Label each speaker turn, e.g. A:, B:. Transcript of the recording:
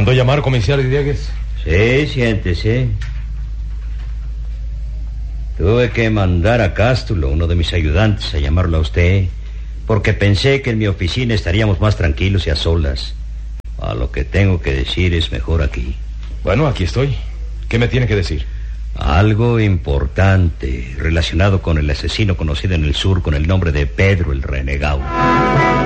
A: mandó llamar, comisario Diegues?
B: Sí, siéntese. Tuve que mandar a Cástulo, uno de mis ayudantes, a llamarlo a usted, porque pensé que en mi oficina estaríamos más tranquilos y a solas. A lo que tengo que decir es mejor aquí.
A: Bueno, aquí estoy. ¿Qué me tiene que decir?
B: Algo importante relacionado con el asesino conocido en el sur con el nombre de Pedro el Renegado.